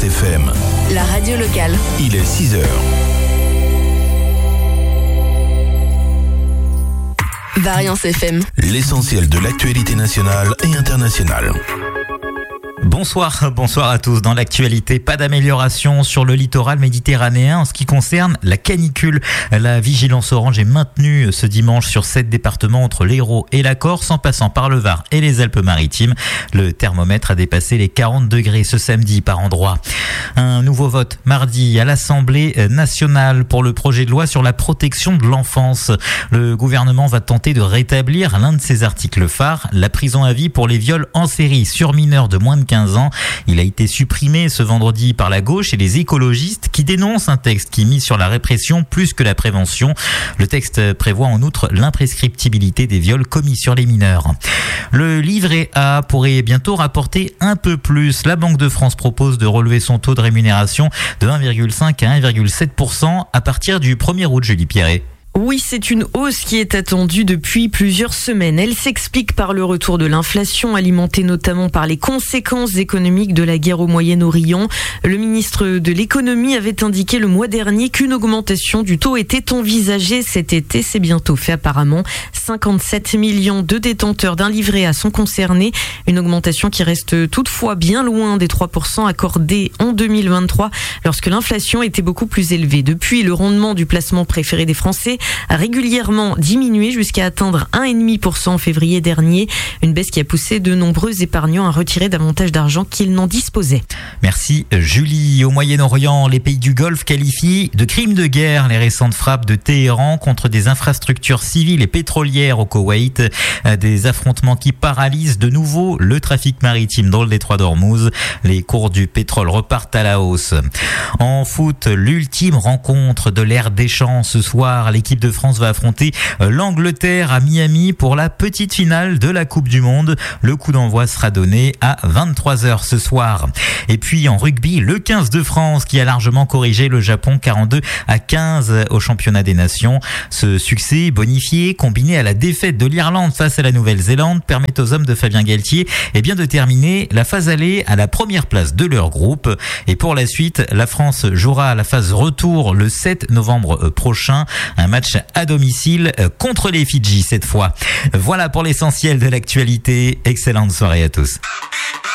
Variance FM. La radio locale. Il est 6h. Variance FM. L'essentiel de l'actualité nationale et internationale. Bonsoir à tous. Dans l'actualité, pas d'amélioration sur le littoral méditerranéen en ce qui concerne la canicule. La vigilance orange est maintenue ce dimanche sur 7 départements entre l'Hérault et la Corse, en passant par le Var et les Alpes-Maritimes. Le thermomètre a dépassé les 40 degrés ce samedi par endroit. Un nouveau vote mardi à l'Assemblée nationale pour le projet de loi sur la protection de l'enfance. Le gouvernement va tenter de rétablir l'un de ses articles phares, la prison à vie pour les viols en série sur mineurs de moins de 15 ans. Il a été supprimé ce vendredi par la gauche et les écologistes qui dénoncent un texte qui mise sur la répression plus que la prévention. Le texte prévoit en outre l'imprescriptibilité des viols commis sur les mineurs. Le livret A pourrait bientôt rapporter un peu plus. La Banque de France propose de relever son taux de rémunération de 1,5 à 1,7% à partir du 1er août, Julie Pierret. Oui, c'est une hausse qui est attendue depuis plusieurs semaines. Elle s'explique par le retour de l'inflation, alimentée notamment par les conséquences économiques de la guerre au Moyen-Orient. Le ministre de l'économie avait indiqué le mois dernier qu'une augmentation du taux était envisagée cet été. C'est bientôt fait apparemment. 57 millions de détenteurs d'un livret A sont concernés. Une augmentation qui reste toutefois bien loin des 3% accordés en 2023 lorsque l'inflation était beaucoup plus élevée. Depuis, le rendement du placement préféré des Français a régulièrement diminué jusqu'à atteindre 1,5% en février dernier. Une baisse qui a poussé de nombreux épargnants à retirer davantage d'argent qu'ils n'en disposaient. Merci Julie. Au Moyen-Orient, les pays du Golfe qualifient de crimes de guerre les récentes frappes de Téhéran contre des infrastructures civiles et pétrolières au Koweït. Des affrontements qui paralysent de nouveau le trafic maritime dans le détroit d'Ormuz. Les cours du pétrole repartent à la hausse. En foot, l'ultime rencontre de l'ère Deschamps ce soir. L'équipe de France va affronter l'Angleterre à Miami pour la petite finale de la Coupe du Monde. Le coup d'envoi sera donné à 23h ce soir. Et puis en rugby, le 15 de France qui a largement corrigé le Japon 42-15 au championnat des nations. Ce succès bonifié, combiné à la défaite de l'Irlande face à la Nouvelle-Zélande, permet aux hommes de Fabien Galtier de terminer la phase aller à la première place de leur groupe. Et pour la suite, la France jouera la phase retour le 7 novembre prochain. Un match à domicile contre les Fidji cette fois. Voilà pour l'essentiel de l'actualité. Excellente soirée à tous.